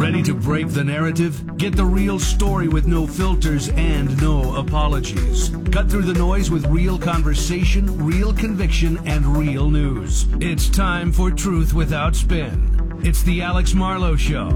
Ready to break the narrative? Get the real story with no filters and no apologies. Cut through the noise with real conversation, real conviction, and real news. It's time for Truth Without Spin. It's the Alex Marlow Show.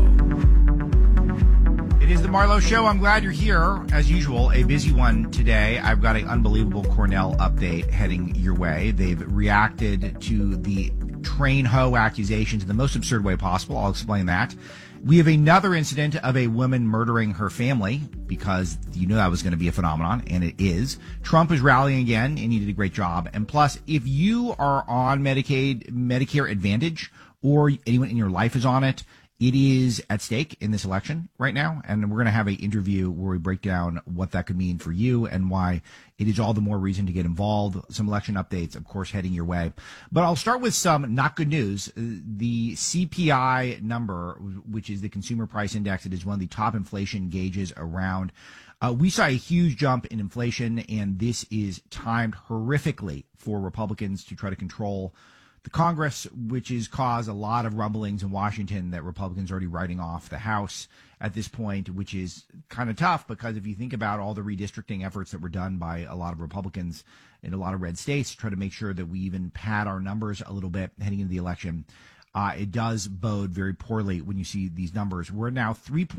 It is the Marlow Show. I'm glad you're here. As usual, a busy one today. I've got an unbelievable Cornell update heading your way. They've reacted to the train hoe accusations in the most absurd way possible. I'll explain that. We have another incident of a woman murdering her family, because you knew that was going to be a phenomenon, and it is. Trump is rallying again, and he did a great job. And plus, if you are on Medicaid, Medicare Advantage, or anyone in your life is on it, it is at stake in this election right now, and we're going to have an interview where we break down what that could mean for you and why it is all the more reason to get involved. Some election updates, of course, heading your way. But I'll start with some not good news. The CPI number, which is the Consumer Price Index, it is one of the top inflation gauges around. We saw a huge jump in inflation, and this is timed horrifically for Republicans to try to control the Congress, which has caused a lot of rumblings in Washington that Republicans are already writing off the House at this point, which is kind of tough because if you think about all the redistricting efforts that were done by a lot of Republicans in a lot of red states to try to make sure that we even pad our numbers a little bit heading into the election, it does bode very poorly when you see these numbers. We're now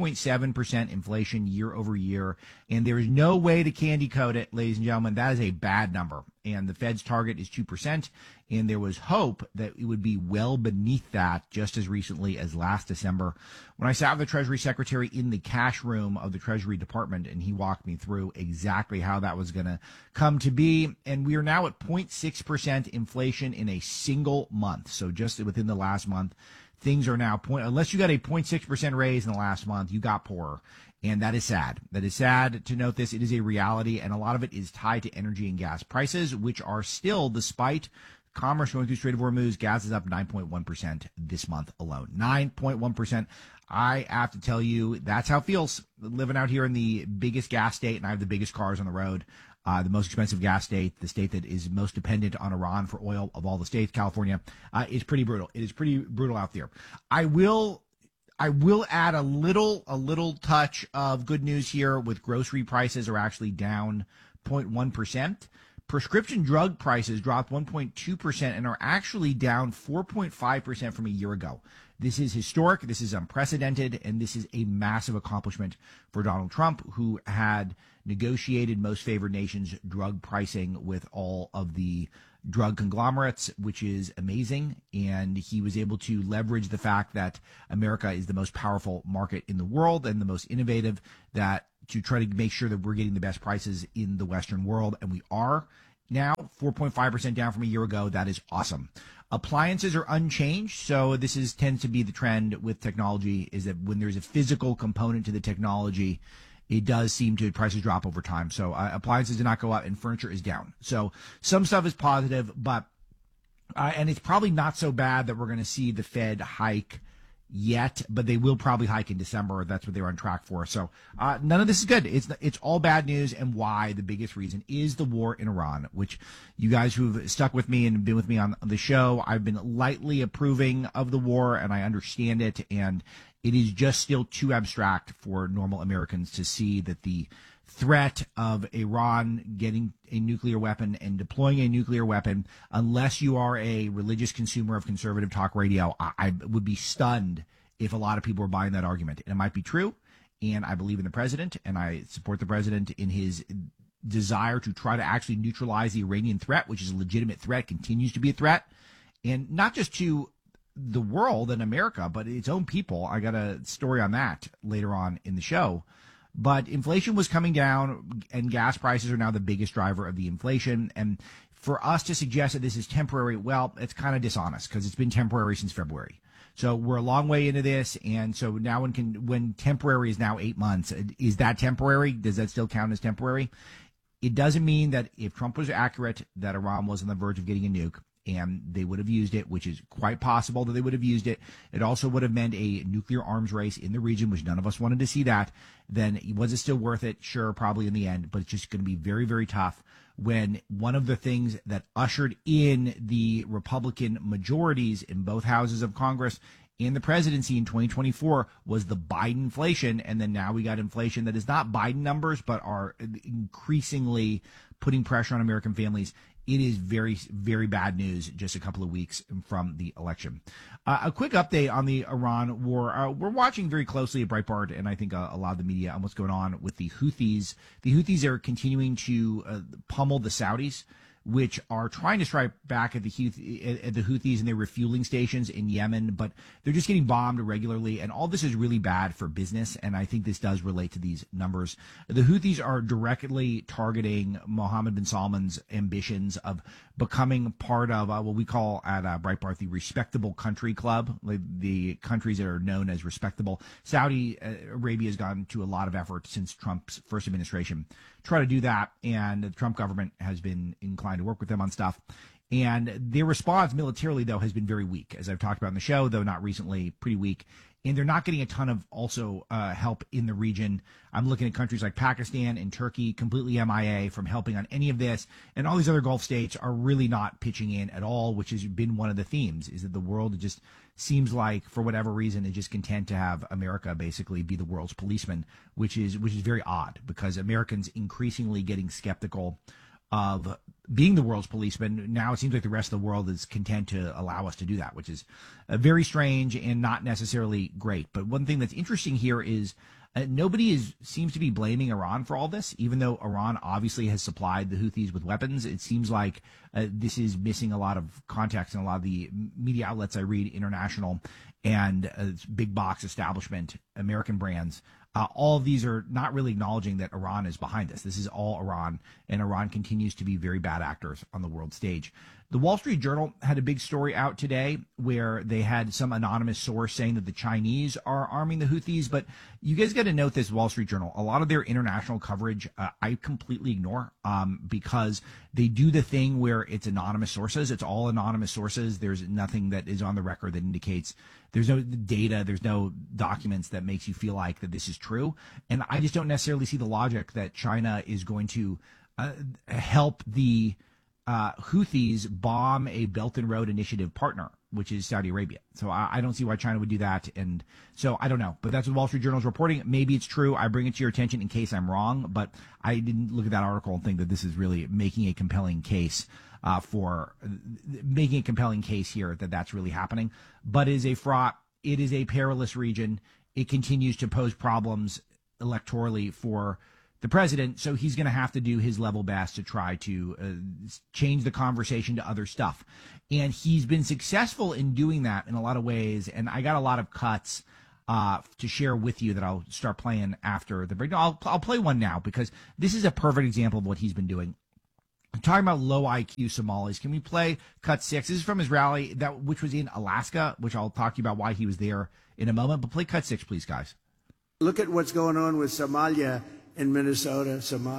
3.7% inflation year over year, and there is no way to candy coat it, ladies and gentlemen. That is a bad number, and the Fed's target is 2%, and there was hope that it would be well beneath that just as recently as last December when I sat with the Treasury Secretary in the cash room of the Treasury Department, and he walked me through exactly how that was going to come to be. And we are now at 0.6% inflation in a single month. So just within the last month, things are now unless you got a 0.6% raise in the last month, you got poorer. And that is sad. That is sad to note this. It is a reality, and a lot of it is tied to energy and gas prices, which are still, despite commerce going through Strait of Hormuz, gas is up 9.1% this month alone. 9.1%. I have to tell you, that's how it feels living out here in the biggest gas state, and I have the biggest cars on the road. The most expensive gas state, the state that is most dependent on Iran for oil of all the states, California, is pretty brutal. It is pretty brutal out there. I will add a little touch of good news here with grocery prices are actually down 0.1%. Prescription drug prices dropped 1.2% and are actually down 4.5% from a year ago. This is historic, this is unprecedented, and this is a massive accomplishment for Donald Trump, who had negotiated most favored nations drug pricing with all of the drug conglomerates, which is amazing. And he was able to leverage the fact that America is the most powerful market in the world and the most innovative, that to try to make sure that we're getting the best prices in the Western world. And we are now 4.5% down from a year ago. That is awesome. Appliances are unchanged. So this tends to be the trend with technology, is that when there's a physical component to the technology, it does seem to prices drop over time. So appliances do not go up and furniture is down. So some stuff is positive, but and it's probably not so bad that we're going to see the Fed hike yet, but they will probably hike in December. That's what they're on track for. So none of this is good. It's all bad news. And why? The biggest reason is the war in Iran, which you guys who've stuck with me and been with me on the show, I've been lightly approving of the war, and I understand it. And it is just still too abstract for normal Americans to see that the threat of Iran getting a nuclear weapon and deploying a nuclear weapon, unless you are a religious consumer of conservative talk radio, I would be stunned if a lot of people are buying that argument. And it might be true, and I believe in the president, and I support the president in his desire to try to actually neutralize the Iranian threat, which is a legitimate threat, continues to be a threat, and not just to the world and America, but its own people. I got a story on that later on in the show. But inflation was coming down, and gas prices are now the biggest driver of the inflation. And for us to suggest that this is temporary, well, it's kind of dishonest because it's been temporary since February. So we're a long way into this. And so now when temporary is now 8 months, is that temporary? Does that still count as temporary? It doesn't mean that if Trump was accurate, that Iran was on the verge of getting a nuke, and they would have used it, which is quite possible that they would have used it. It also would have meant a nuclear arms race in the region, which none of us wanted to see that. Then was it still worth it? Sure, probably in the end, but it's just going to be very, very tough when one of the things that ushered in the Republican majorities in both houses of Congress in the presidency in 2024 was the Biden inflation. And then now we got inflation that is not Biden numbers, but are increasingly putting pressure on American families. It is very, very bad news just a couple of weeks from the election. A quick update on the Iran war. We're watching very closely at Breitbart, and I think a lot of the media, on what's going on with the Houthis. The Houthis are continuing to pummel the Saudis, which are trying to strike back at the Houthis and their refueling stations in Yemen, but they're just getting bombed regularly. And all this is really bad for business. And I think this does relate to these numbers. The Houthis are directly targeting Mohammed bin Salman's ambitions of becoming part of what we call at Breitbart the respectable country club, like the countries that are known as respectable. Saudi Arabia has gone to a lot of effort since Trump's first administration to try to do that. And the Trump government has been inclined to work with them on stuff. And their response militarily, though, has been very weak, as I've talked about in the show, though not recently, pretty weak. And they're not getting a ton of also help in the region. I'm looking at countries like Pakistan and Turkey, completely MIA from helping on any of this. And all these other Gulf states are really not pitching in at all, which has been one of the themes, is that the world just seems like, for whatever reason, is just content to have America basically be the world's policeman, which is very odd, because Americans increasingly getting skeptical of being the world's policeman. Now it seems like the rest of the world is content to allow us to do that, which is very strange and not necessarily great. But one thing that's interesting here is nobody seems to be blaming Iran for all this, even though Iran obviously has supplied the Houthis with weapons. It seems like this is missing a lot of context in a lot of the media outlets I read, international and big box establishment, American brands. All of these are not really acknowledging that Iran is behind this. This is all Iran, and Iran continues to be very bad actors on the world stage. The Wall Street Journal had a big story out today where they had some anonymous source saying that the Chinese are arming the Houthis. But you guys got to note this, Wall Street Journal, a lot of their international coverage I completely ignore because they do the thing where it's anonymous sources. It's all anonymous sources. There's nothing that is on the record that indicates, there's no data, there's no documents that makes you feel like that this is true. And I just don't necessarily see the logic that China is going to help the Houthis bomb a Belt and Road Initiative partner, which is Saudi Arabia. So I don't see why China would do that. And so I don't know, but that's what Wall Street Journal is reporting. Maybe it's true. I bring it to your attention in case I'm wrong, but I didn't look at that article and think that this is really making a compelling case here that that's really happening. But it is a fraught, it is a perilous region. It continues to pose problems electorally for the president, so he's going to have to do his level best to try to change the conversation to other stuff. And he's been successful in doing that in a lot of ways. And I got a lot of cuts to share with you that I'll start playing after the break. No, I'll play one now because this is a perfect example of what he's been doing. I'm talking about low IQ Somalis. Can we play cut 6? This is from his rally, which was in Alaska, which I'll talk to you about why he was there in a moment. But play cut 6, please, guys. Look at what's going on with Somalia in Minnesota.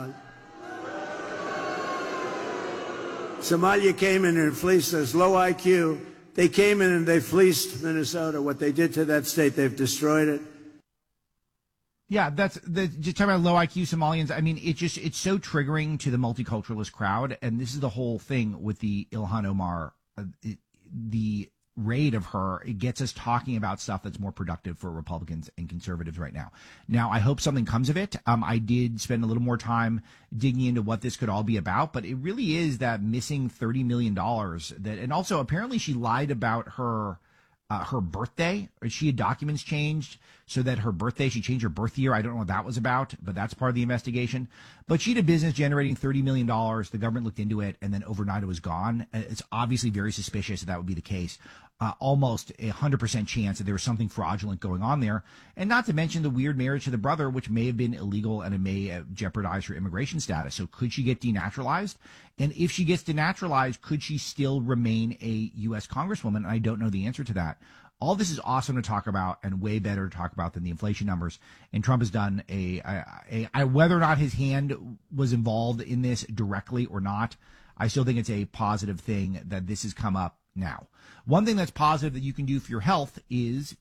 Somalia came in and fleeced us. Low IQ. They came in and they fleeced Minnesota. What they did to that state, they've destroyed it. Yeah, just talking about low IQ Somalians. I mean, it's so triggering to the multiculturalist crowd. And this is the whole thing with the Ilhan Omar, the raid of her. It gets us talking about stuff that's more productive for Republicans and conservatives right now. Now, I hope something comes of it. I did spend a little more time digging into what this could all be about, but it really is that missing $30 million and also apparently she lied about her birthday. She had documents changed so that her birthday, she changed her birth year. I don't know what that was about, but that's part of the investigation. But she had a business generating $30 million. The government looked into it, and then overnight it was gone. It's obviously very suspicious that would be the case. Almost 100% chance that there was something fraudulent going on there. And not to mention the weird marriage to the brother, which may have been illegal and it may jeopardize her immigration status. So could she get denaturalized? And if she gets denaturalized, could she still remain a U.S. Congresswoman? And I don't know the answer to that. All this is awesome to talk about and way better to talk about than the inflation numbers. And Trump has done whether or not his hand was involved in this directly or not, I still think it's a positive thing that this has come up now. One thing that's positive that you can do for your health is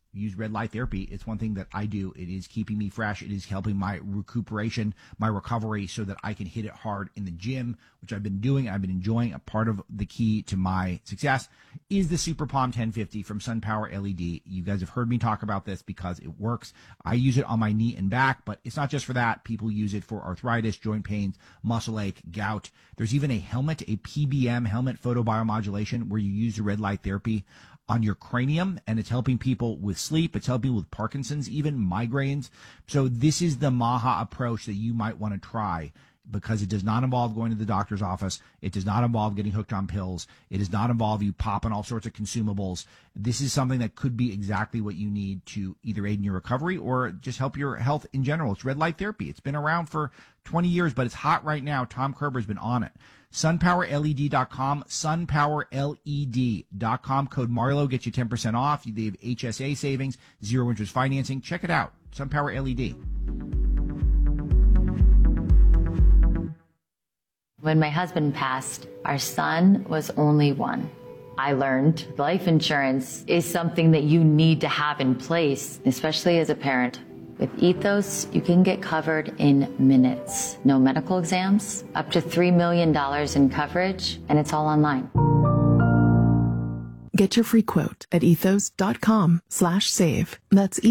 use red light therapy. It's one thing that I do. It is keeping me fresh. It is helping my recuperation, my recovery, so that I can hit it hard in the gym, which I've been doing. I've been enjoying. A part of the key to my success is the Super Palm 1050 from SunPower LED. You guys have heard me talk about this because it works. I use it on my knee and back, but it's not just for that. People use it for arthritis, joint pains, muscle ache, gout. There's even a helmet, a PBM helmet, photobiomodulation, where you use the red light therapy on your cranium, and it's helping people with sleep. It's helping with Parkinson's, even migraines. So this is the MAHA approach that you might want to try, because it does not involve going to the doctor's office. It does not involve getting hooked on pills. It does not involve you popping all sorts of consumables. This is something that could be exactly what you need to either aid in your recovery or just help your health in general. It's red light therapy. It's been around for 20 years, but it's hot right now. Tom Kerber's been on it. SunPowerLED.com, SunPowerLED.com. Code Marlowe gets you 10% off. They have HSA savings, zero interest financing. Check it out. SunPower LED. When my husband passed, our son was only one. I learned life insurance is something that you need to have in place, especially as a parent. With Ethos, you can get covered in minutes. No medical exams, up to $3 million in coverage, and it's all online. Get your free quote at ethos.com/save. That's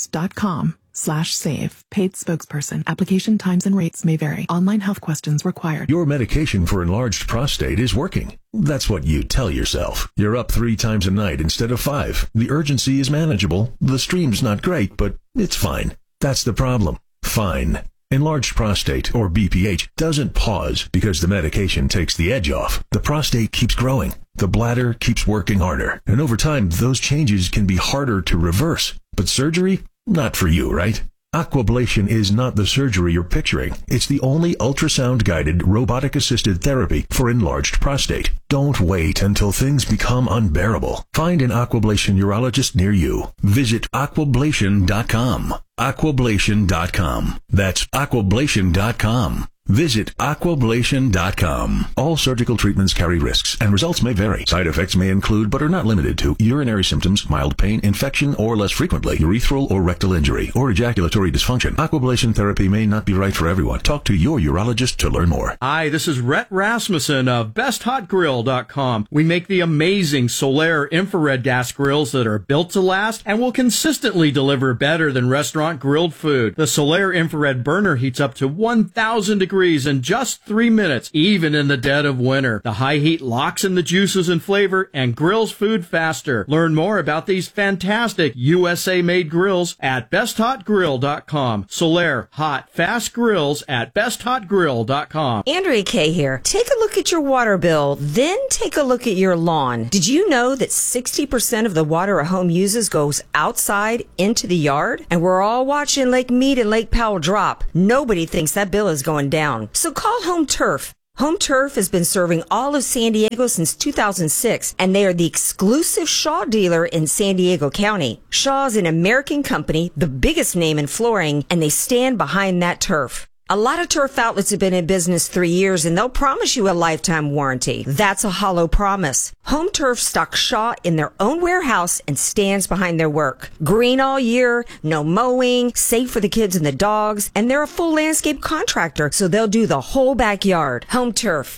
ethos.com/save. Paid spokesperson. Application times and rates may vary. Online health questions required. Your medication for enlarged prostate is working. That's what you tell yourself. You're up 3 times a night instead of 5. The urgency is manageable. The stream's not great, but it's fine. That's the problem. Fine. Enlarged prostate, or BPH, doesn't pause because the medication takes the edge off. The prostate keeps growing. The bladder keeps working harder. And over time, those changes can be harder to reverse. But surgery? Not for you, right? Aquablation is not the surgery you're picturing. It's the only ultrasound-guided, robotic-assisted therapy for enlarged prostate. Don't wait until things become unbearable. Find an Aquablation urologist near you. Visit Aquablation.com. Aquablation.com. That's Aquablation.com. Visit Aquablation.com. All surgical treatments carry risks, and results may vary. Side effects may include, but are not limited to, urinary symptoms, mild pain, infection, or less frequently, urethral or rectal injury, or ejaculatory dysfunction. Aquablation therapy may not be right for everyone. Talk to your urologist to learn more. Hi, this is Rhett Rasmussen of BestHotGrill.com. We make the amazing Solaire infrared gas grills that are built to last and will consistently deliver better than restaurant grilled food. The Solaire infrared burner heats up to 1,000 degrees in just 3 minutes, even in the dead of winter. The high heat locks in the juices and flavor and grills food faster. Learn more about these fantastic USA-made grills at BestHotGrill.com. Solaire hot, fast grills at BestHotGrill.com. Andrea Kay here. Take a look at your water bill, then take a look at your lawn. Did you know that 60% of the water a home uses goes outside into the yard? And we're all watching Lake Mead and Lake Powell drop. Nobody thinks that bill is going down. So call Home Turf. Home Turf has been serving all of San Diego since 2006, and they are the exclusive Shaw dealer in San Diego County. Shaw is an American company, the biggest name in flooring, and they stand behind that turf. A lot of turf outlets have been in business 3 years, and they'll promise you a lifetime warranty. That's a hollow promise. Home Turf stocks Shaw in their own warehouse and stands behind their work. Green all year, no mowing, safe for the kids and the dogs, and they're a full landscape contractor, so they'll do the whole backyard. Home Turf,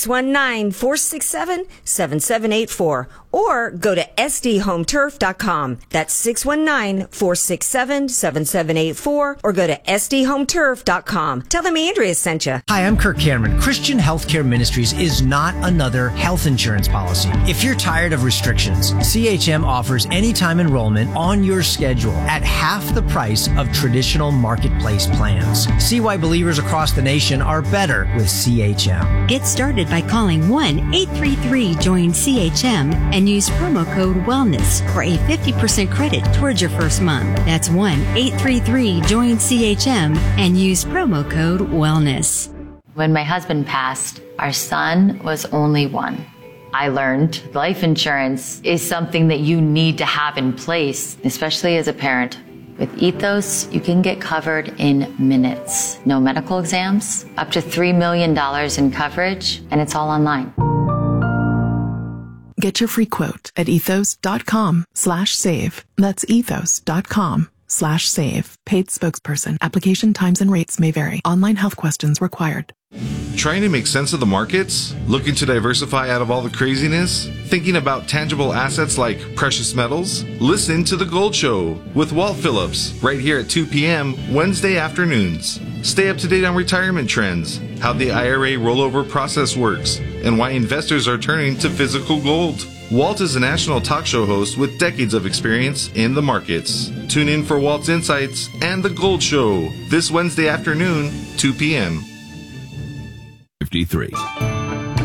619-467-7784, or go to sdhometurf.com. That's 619-467-7784, or go to sdhometurf.com. Tell them Andrea sent you. Hi, I'm Kirk Cameron. Christian Healthcare Ministries is not another health insurance policy. If you're tired of restrictions, CHM offers anytime enrollment on your schedule at half the price of traditional marketplace plans. See why believers across the nation are better with CHM. Get started by calling 1-833-JOIN-CHM and use promo code WELLNESS for a 50% credit towards your first month. That's 1-833-JOIN-CHM and use promo code WELLNESS. When my husband passed, our son was only one. I learned life insurance is something that you need to have in place, especially as a parent. With Ethos, you can get covered in minutes. No medical exams, up to $3 million in coverage, and it's all online. Get your free quote at ethos.com/save. That's ethos.com/save. Paid spokesperson. Application times and rates may vary. Online health questions required. Trying to make sense of the markets? Looking to diversify out of all the craziness? Thinking about tangible assets like precious metals? Listen to The Gold Show with Walt Phillips right here at 2 p.m. Wednesday afternoons. Stay up to date on retirement trends, how the IRA rollover process works, and why investors are turning to physical gold. Walt is a national talk show host with decades of experience in the markets. Tune in for Walt's Insights and The Gold Show this Wednesday afternoon, 2 p.m. 53.